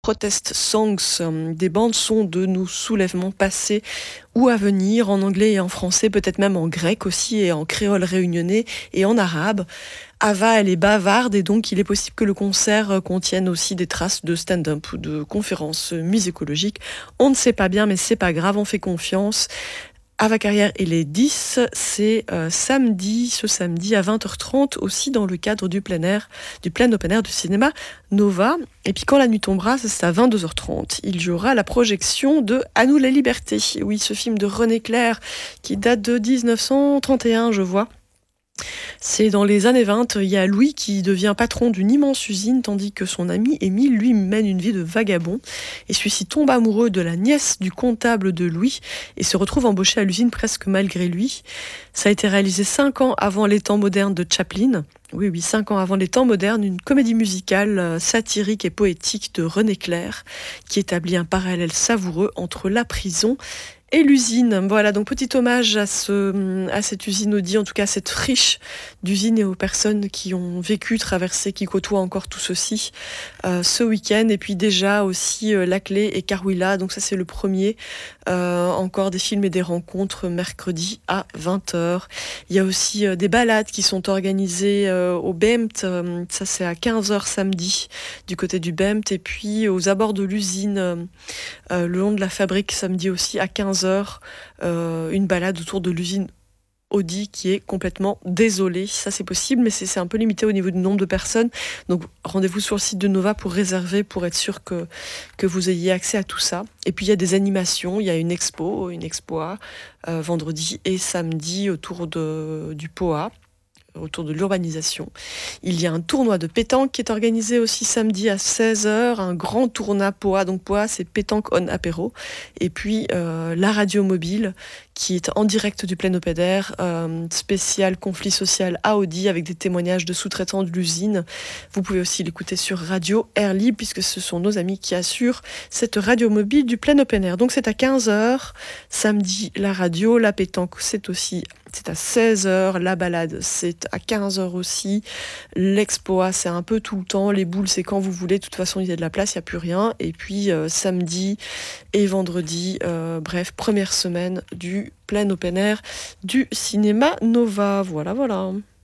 protest songs, des bandes son de nos soulèvements passés ou à venir, en anglais et en français, peut-être même en grec aussi, et en créole réunionnais et en arabe. Ava, elle est bavarde et donc il est possible que le concert contienne aussi des traces de stand-up ou de conférences musicologiques. On ne sait pas bien, mais c'est pas grave, on fait confiance. Ava Carrière et les 10, c'est ce samedi à 20h30, aussi dans le cadre du plein open air du cinéma Nova. Et puis quand la nuit tombera, c'est à 22h30. Il y aura la projection de À nous la liberté. Oui, ce film de René Clair qui date de 1931, je vois. C'est dans les années 20, il y a Louis qui devient patron d'une immense usine, tandis que son ami Émile, lui, mène une vie de vagabond. Et celui-ci tombe amoureux de la nièce du comptable de Louis et se retrouve embauché à l'usine presque malgré lui. Ça a été réalisé 5 ans avant les temps modernes de Chaplin. Oui, 5 ans avant les temps modernes, une comédie musicale satirique et poétique de René Clair qui établit un parallèle savoureux entre la prison et l'usine. Voilà, donc petit hommage à cette usine Audi, en tout cas à cette friche d'usine et aux personnes qui ont vécu, traversé, qui côtoient encore tout ceci ce week-end. Et puis déjà aussi La Clé et Carouilla, donc ça c'est le premier. Encore des films et des rencontres mercredi à 20h. Il y a aussi des balades qui sont organisées au BEMT, ça c'est à 15h samedi du côté du BEMT. Et puis aux abords de l'usine, le long de la fabrique, samedi aussi à 15h, une balade autour de l'usine Audi qui est complètement désolée. Ça c'est possible, mais c'est un peu limité au niveau du nombre de personnes. Donc rendez-vous sur le site de Nova pour réserver, pour être sûr que vous ayez accès à tout ça. Et puis il y a des animations, il y a une expo vendredi et samedi autour du POA, autour de l'urbanisation. Il y a un tournoi de pétanque qui est organisé aussi samedi à 16h, un grand tournoi POA. Donc POA, c'est pétanque on apéro. Et puis la radio mobile qui est en direct du plein open air, spécial conflit social à Audi avec des témoignages de sous-traitants de l'usine. Vous pouvez aussi l'écouter sur Radio Air Libre puisque ce sont nos amis qui assurent cette radio mobile du plein open air. Donc c'est à 15h, samedi la radio, la pétanque c'est à 16h, la balade c'est à 15h aussi, l'expoa c'est un peu tout le temps, les boules c'est quand vous voulez, de toute façon il y a de la place, il n'y a plus rien, et puis samedi et vendredi, bref, première semaine du plein open air du cinéma Nova, voilà.